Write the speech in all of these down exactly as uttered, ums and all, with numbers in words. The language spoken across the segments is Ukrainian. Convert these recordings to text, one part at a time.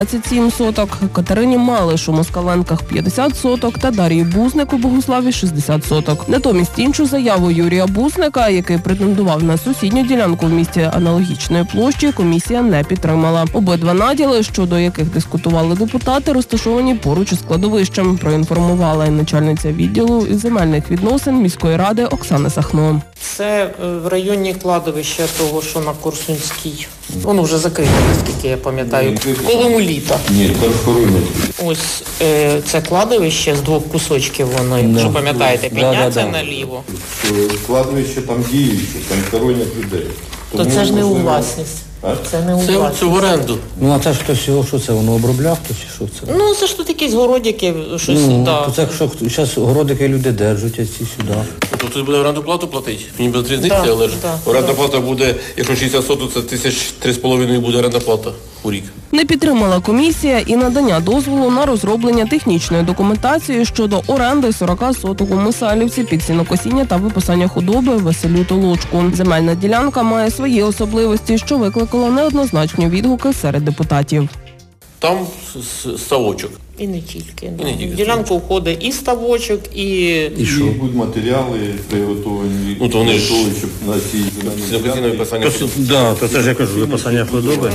двадцять сім соток, Катерині Малиш у Москаленках п'ятдесят соток та Дар'ї Бузник у Богуславі шістдесят соток. Натомість іншу заяву Юрія Бузника, який претендував на сусідню ділянку в місті аналогічної площі, комісія не підтримала. Обидва наділи, щодо яких дискутували депутати, розташовані поруч із кладовищем, проінформувала і начальниця відділу із земельних відносин міської ради Оксана Сахно. Це в районі кладовища того, що на Корсунській. Воно вже закрите, наскільки я пам'ятаю, коло літа. Ні, там хоронять. Ось е, це кладовище з двох кусочків воно, якщо Да. пам'ятаєте, підняться Да, да, да. наліво. Кладовище там діюче, там хоронять людей. То Тому, це ж не у можливо, власність. А? Це не у Це, власність. це в оренду. Ну, а це ж хтось його, що це, воно обробляв хтось, чи що це? Ну, це ж тут якісь городики, щось, Ну, да. то це що, зараз городики люди держать, а ці сюди. Тобто хтось буде оренду плату платити? Мені без різниці, Да, але ж да, оренда да. плата буде, якщо шістдесят соток, це тисяч три з половиною буде оренда плата у рік. Не підтримала комісія і надання дозволу на розроблення технічної документації щодо оренди сорок соток у Мисалівці під сінокосіння та випасання худоби Василю Толочку. Земельна ділянка має свої особливості, що викликало неоднозначні відгуки серед депутатів. Там с- с- ставочок. І не тільки. І не тільки. В ділянку входить і ставочок, і... І що? Будуть матеріали приготовані Ну, то вони для ж- того, щоб на цій Сінокосіння земельній випасання Так, да, то це ж я кажу, випасання худоби.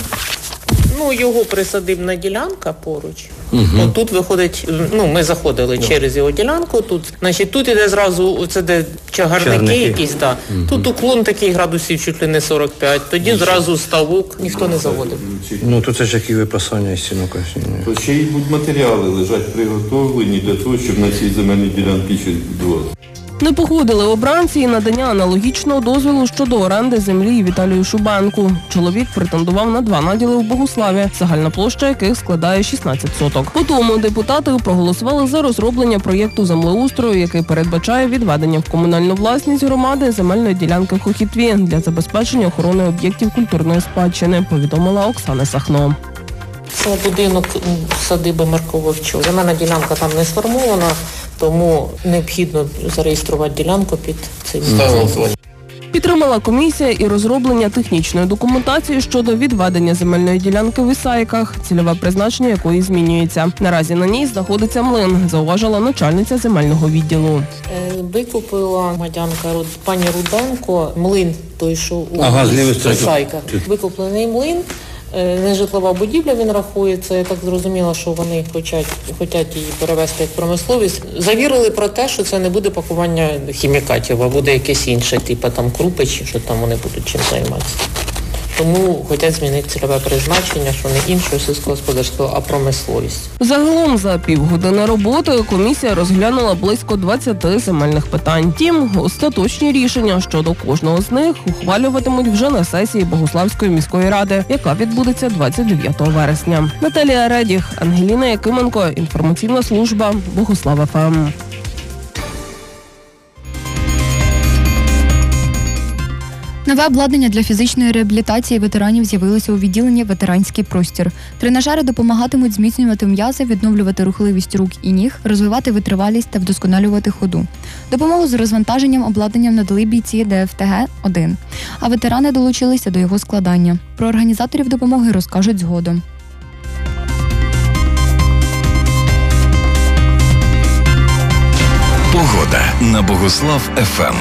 Ну, його присадибна ділянка поруч. Угу. Тут виходить, ну, ми заходили через його ділянку, тут, значить, тут іде зразу, це де чагарники, Чагарники. якісь, так. Угу. Тут уклон такий градусів чуть ли не сорок п'ять, тоді зразу ставок, ніхто не заводив. Ну, то це ж які випасання із сінокосіння. То ще й будуть матеріали лежать приготовлені для того, щоб на цій земельній ділянці щось будувати. Не погодили обранці і надання аналогічного дозволу щодо оренди землі Віталію Шубенку. Чоловік претендував на два наділи в Богуславі, загальна площа яких складає шістнадцять соток. Потім депутати проголосували за розроблення проєкту землеустрою, який передбачає відведення в комунальну власність громади земельної ділянки в Хохітві для забезпечення охорони об'єктів культурної спадщини, повідомила Оксана Сахно. Це будинок м, садиби Марковичу. Земельна ділянка там не сформована, тому необхідно зареєструвати ділянку під цим. Ставимо голосування. Підтримала комісія і розроблення технічної документації щодо відведення земельної ділянки в Ісаїках, цільове призначення якої змінюється. Наразі на ній знаходиться млин, зауважила начальниця земельного відділу. Е, Викупила громадянка Руд- пані Руденко млин, той, що у Ага, з лівої сторони. Ісайках. Викуплений млин. Е, Нежитлова будівля він рахується, я так зрозуміла, що вони хочуть, хочуть її перевести як промисловість. Завірили про те, що це не буде пакування хімікатів, а буде якесь інше, типу там крупи, чи що там вони будуть чим займатися. Тому хочуть змінити цільове призначення, що не іншого сільськогосподарського, а промисловість. Загалом за півгодини роботи комісія розглянула близько двадцяти земельних питань. Втім, остаточні рішення щодо кожного з них ухвалюватимуть вже на сесії Богуславської міської ради, яка відбудеться двадцять дев'ятого вересня. Наталія Редіх, Ангеліна Якименко, інформаційна служба Богуслав еф ем. Нове обладнання для фізичної реабілітації ветеранів з'явилося у відділенні «Ветеранський простір». Тренажери допомагатимуть зміцнювати м'язи, відновлювати рухливість рук і ніг, розвивати витривалість та вдосконалювати ходу. Допомогу з розвантаженням обладнанням надали бійці де еф те ге один, а ветерани долучилися до його складання. Про організаторів допомоги розкажуть згодом. Погода на Богуслав еф ем.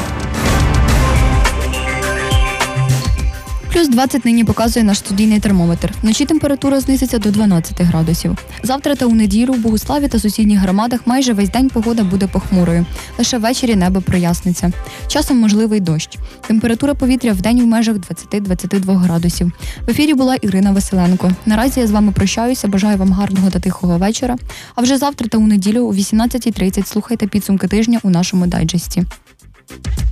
Плюс двадцять нині показує наш студійний термометр. Вночі температура знизиться до дванадцяти градусів. Завтра та у неділю в Богуславі та сусідніх громадах майже весь день погода буде похмурою. Лише ввечері небо проясниться. Часом можливий дощ. Температура повітря в день в межах двадцять-двадцять два градусів. В ефірі була Ірина Василенко. Наразі я з вами прощаюся, бажаю вам гарного та тихого вечора. А вже завтра та у неділю о вісімнадцятій тридцять слухайте підсумки тижня у нашому дайджесті.